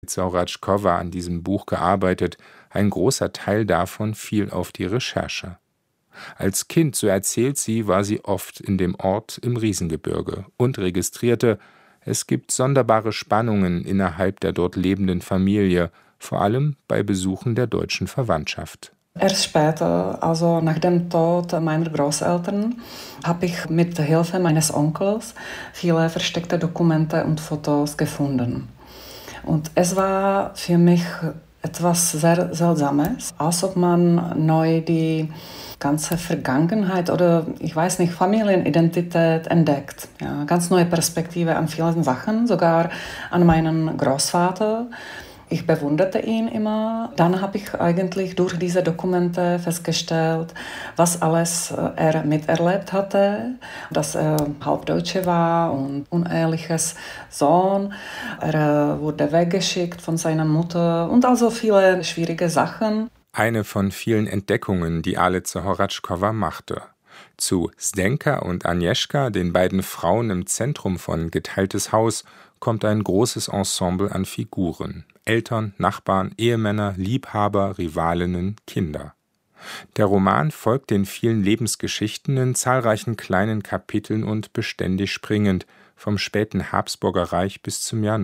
Hračková an diesem Buch gearbeitet, ein großer Teil davon fiel auf die Recherche. Als Kind, so erzählt sie, war sie oft in dem Ort im Riesengebirge und registrierte, es gibt sonderbare Spannungen innerhalb der dort lebenden Familie, vor allem bei Besuchen der deutschen Verwandtschaft. Erst später, also nach dem Tod meiner Großeltern, habe ich mit Hilfe meines Onkels viele versteckte Dokumente und Fotos gefunden. Und es war für mich etwas sehr Seltsames, als ob man neu die ganze Vergangenheit oder, ich weiß nicht, Familienidentität entdeckt. Ja, ganz neue Perspektive an vielen Sachen, sogar an meinen Großvater. Ich bewunderte ihn immer. Dann habe ich eigentlich durch diese Dokumente festgestellt, was alles er miterlebt hatte. Dass er Halbdeutsche war und unehrliches Sohn. Er wurde weggeschickt von seiner Mutter und also viele schwierige Sachen. Eine von vielen Entdeckungen, die Alice Hračková machte. Zu Zdenka und Agnieszka, den beiden Frauen im Zentrum von Geteiltes Haus, kommt ein großes Ensemble an Figuren. Eltern, Nachbarn, Ehemänner, Liebhaber, Rivalinnen, Kinder. Der Roman folgt den vielen Lebensgeschichten in zahlreichen kleinen Kapiteln und beständig springend, vom späten Habsburger Reich bis zum Jahr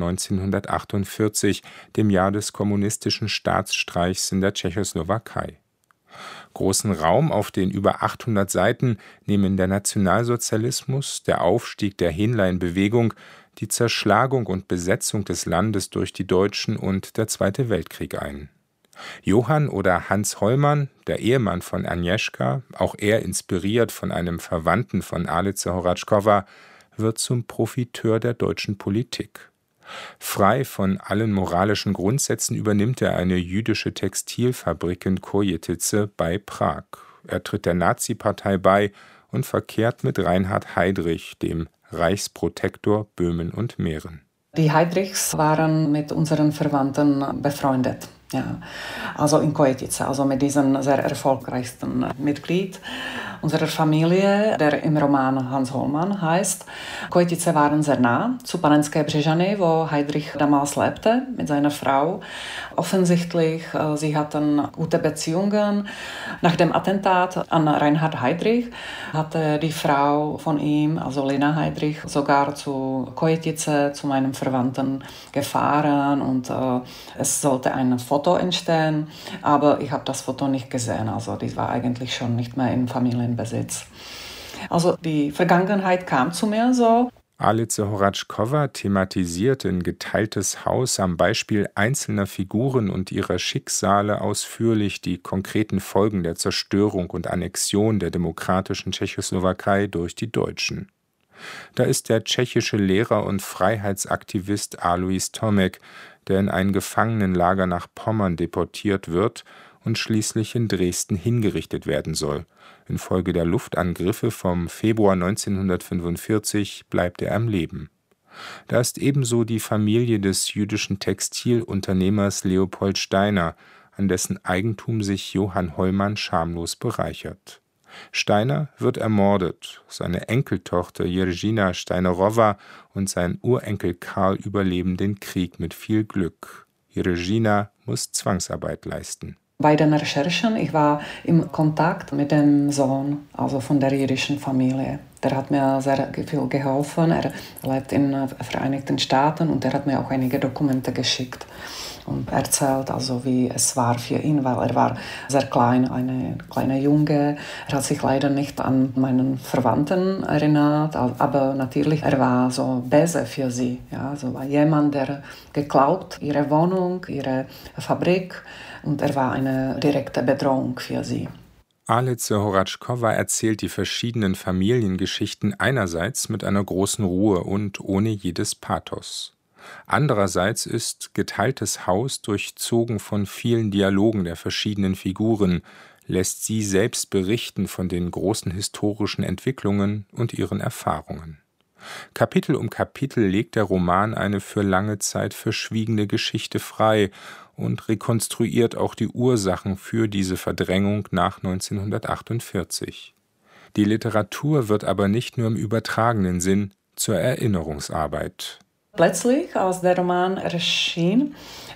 1948, dem Jahr des kommunistischen Staatsstreichs in der Tschechoslowakei. Großen Raum auf den über 800 Seiten nehmen der Nationalsozialismus, der Aufstieg der Henlein-Bewegung, die Zerschlagung und Besetzung des Landes durch die Deutschen und der Zweite Weltkrieg ein. Johann oder Hans Hollmann, der Ehemann von Agnieszka, auch er inspiriert von einem Verwandten von Alice Hračková, wird zum Profiteur der deutschen Politik. Frei von allen moralischen Grundsätzen übernimmt er eine jüdische Textilfabrik in Kojetice bei Prag. Er tritt der Nazi-Partei bei und verkehrt mit Reinhard Heydrich, dem Reichsprotektor Böhmen und Mähren. Die Heydrichs waren mit unseren Verwandten befreundet. Ja, also in Kojetice, also mit diesem sehr erfolgreichsten Mitglied unserer Familie, der im Roman Hans Hollmann heißt. Kojetice waren sehr nah zu Panenské Břežany, wo Heydrich damals lebte mit seiner Frau. Offensichtlich, sie hatten gute Beziehungen. Nach dem Attentat an Reinhard Heydrich hatte die Frau von ihm, also Lena Heydrich, sogar zu Kojetice, zu meinem Verwandten gefahren und es sollte ein Foto entstehen, aber ich habe das Foto nicht gesehen, also die war eigentlich schon nicht mehr in Familienbesitz. Also die Vergangenheit kam zu mir so. Alice Hračková thematisiert in Geteiltes Haus am Beispiel einzelner Figuren und ihrer Schicksale ausführlich die konkreten Folgen der Zerstörung und Annexion der demokratischen Tschechoslowakei durch die Deutschen. Da ist der tschechische Lehrer und Freiheitsaktivist Alois Tomek, der in ein Gefangenenlager nach Pommern deportiert wird und schließlich in Dresden hingerichtet werden soll. Infolge der Luftangriffe vom Februar 1945 bleibt er am Leben. Da ist ebenso die Familie des jüdischen Textilunternehmers Leopold Steiner, an dessen Eigentum sich Johann Hollmann schamlos bereichert. Steiner wird ermordet, seine Enkeltochter Jiřina Steinerowa und sein Urenkel Karl überleben den Krieg mit viel Glück. Jiřina muss Zwangsarbeit leisten. Bei den Recherchen, ich war im Kontakt mit dem Sohn, also von der jüdischen Familie. Der hat mir sehr viel geholfen. Er lebt in den Vereinigten Staaten und er hat mir auch einige Dokumente geschickt und erzählt, also wie es war für ihn, weil er war sehr klein, eine kleine Junge. Er hat sich leider nicht an meinen Verwandten erinnert, aber natürlich, er war so böse für sie. Ja, so war jemand, der geklaut, ihre Wohnung, ihre Fabrik, und er war eine direkte Bedrohung für sie. Alice Hračková erzählt die verschiedenen Familiengeschichten einerseits mit einer großen Ruhe und ohne jedes Pathos. Andererseits ist Geteiltes Haus durchzogen von vielen Dialogen der verschiedenen Figuren, lässt sie selbst berichten von den großen historischen Entwicklungen und ihren Erfahrungen. Kapitel um Kapitel legt der Roman eine für lange Zeit verschwiegene Geschichte frei und rekonstruiert auch die Ursachen für diese Verdrängung nach 1948. Die Literatur wird aber nicht nur im übertragenen Sinn zur Erinnerungsarbeit. Plötzlich, als der Roman erschien,